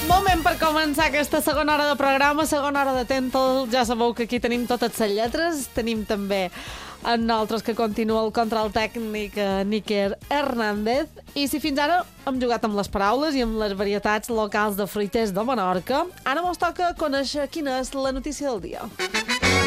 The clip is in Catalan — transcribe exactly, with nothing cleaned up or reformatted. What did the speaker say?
Moment per començar aquesta segona hora de programa, segona hora de Tental. Ja sabeu que aquí tenim totes les lletres. Tenim també en nosaltres que continua el control tècnic eh, Níker Hernández. I si fins ara hem jugat amb les paraules i amb les varietats locals de fruiters de Menorca, ara mos toca conèixer quina és la notícia del dia.